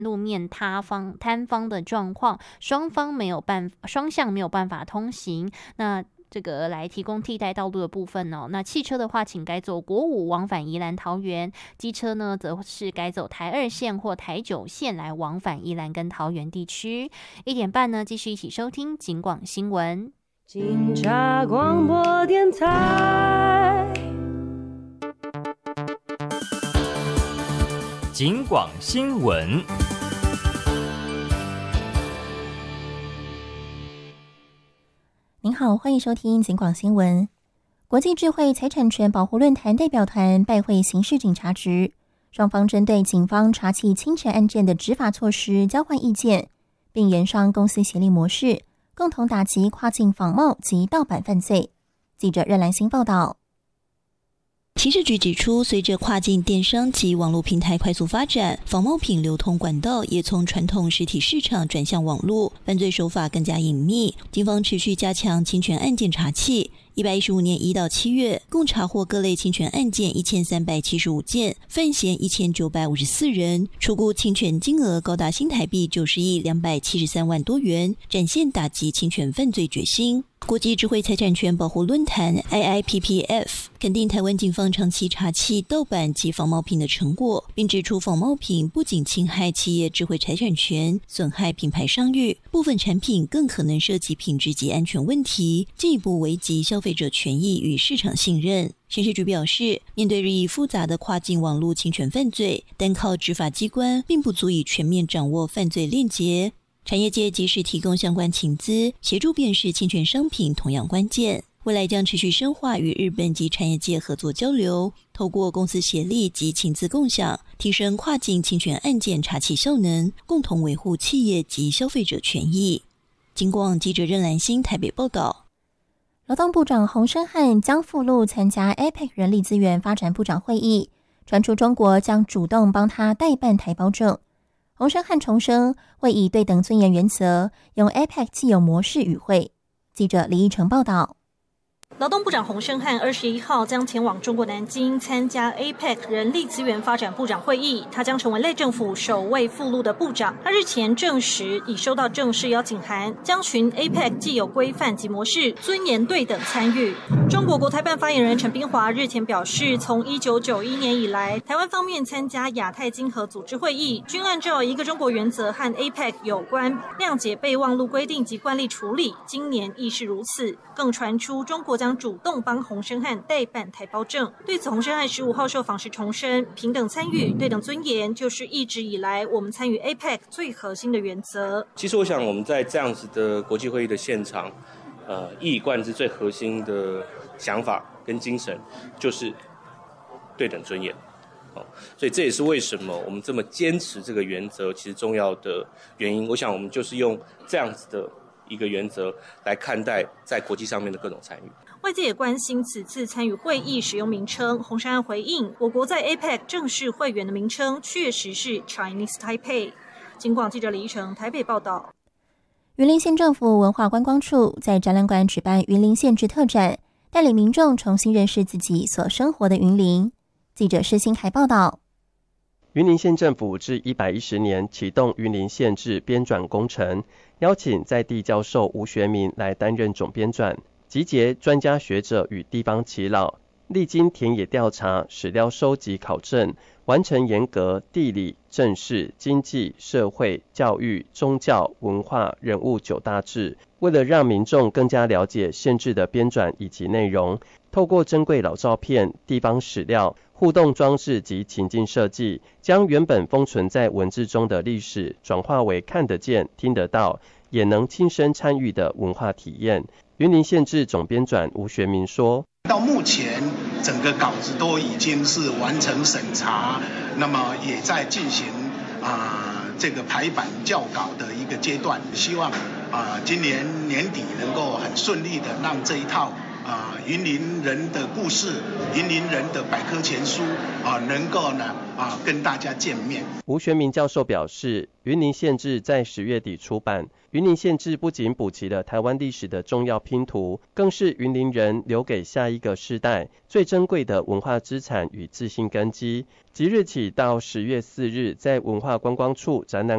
路面塌方的状况，双向没有办法通行。那这个来提供替代道路的部分哦，那汽车的话，请改走国5往返宜兰桃园；机车呢，则是改走台2线或台9线来往返宜兰跟桃园地区。1点半呢，继续一起收听警广新闻。 警察广播电台， 警广新闻。 您好，欢迎收听警广新闻。国际智慧财产权保护论坛代表团拜会刑事警察局，双方针对警方查缉侵权案件的执法措施交换意见，并研商公司协力模式，共同打击跨境仿冒及盗版犯罪。记者任兰心报道。 刑事局指出，随着跨境电商及网络平台快速发展，仿冒品流通管道也从传统实体市场转向网络，犯罪手法更加隐秘。警方持续加强侵权案件查缉，115年1到7月，共查获各类侵权案件1375件，犯嫌1954人，初估侵权金额高达新台币90亿273万多元，展现打击侵权犯罪决心。国际智慧财产权保护论坛 IIPPF 肯定台湾警方长期查缉盗版及仿冒品的成果，并指出仿冒品不仅侵害企业智慧财产权，损害品牌商誉，部分产品更可能涉及品质及安全问题，进一步危及消费者权益与市场信任。刑事局表示，面对日益复杂的跨境网络侵权犯罪，单靠执法机关并不足以全面掌握犯罪链结，产业界及时提供相关情资，协助辨识侵权商品同样关键。未来将持续深化与日本及产业界合作交流，透过公司协力及情资共享，提升跨境侵权案件查缉效能，共同维护企业及消费者权益。警广记者任兰心台北报道。 劳动部长洪申翰将赴陆参加 APEC 人力资源发展部长会议，传出中国将主动帮他代办台胞证。洪申翰重申会以对等尊严原则，用 APEC 既有模式与会。记者李义成报道。 劳动部长洪申翰21号将前往中国南京参加 APEC 人力资源发展部长会议，他将成为赖政府首位赴陆的部长。他日前证实已收到正式邀请函，将循 APEC 既有规范及模式，尊严对等参与。中国国台办发言人陈彬华日前表示，从1991年以来，台湾方面参加亚太经合组织会议，均按照一个中国原则和 APEC 有关谅解备忘录规定及惯例处理，今年亦是如此。更传出中国将主动帮洪申翰代办台胞证。对此，洪申翰15号受访时重申，平等参与、对等尊严就是一直以来我们参与 APEC 最核心的原则。 其实我想我们在这样子的国际会议的现场，一以贯之最核心的想法跟精神就是对等尊严。所以这也是为什么我们这么坚持这个原则其实重要的原因。我想我们就是用这样子的一个原则来看待在国际上面的各种参与。 外界也关心此次参与会议使用名称，洪申翰回应，我国在 APEC 正式会员的名称确实是 Chinese Taipei。 警广记者李依成台北报道。 云林县政府文化观光处在展览馆举办云林县志特展，带领民众重新认识自己所生活的云林。记者施新凯报道。 云林县政府至110年启动云林县志编纂工程，邀请在地教授吴学明来担任总编纂，集结专家学者与地方耆老，历经田野调查、史料收集考证，完成严格地理、政事、经济、社会、教育、宗教、文化、人物9大志。为了让民众更加了解县志的编纂以及内容，透过珍贵老照片、地方史料、互动装置及情境设计，将原本封存在文字中的历史转化为看得见、听得到，也能亲身参与的文化体验。云林县志总编纂吴学明说， 到目前整个稿子都已经是完成审查，那么也在进行这个排版校稿的一个阶段，希望今年年底能够很顺利的让这一套云林人的故事、云林人的百科全书能够呢跟大家见面。 吴学明教授表示，云林县志在10月底出版。云林县志不仅补齐了台湾历史的重要拼图，更是云林人留给下一个世代最珍贵的文化资产与自信根基。即日起到10月4日，在文化观光处展览